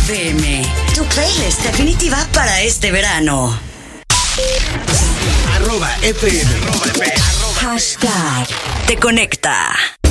FM, tu playlist definitiva para este verano. @FM. Hashtag te conecta.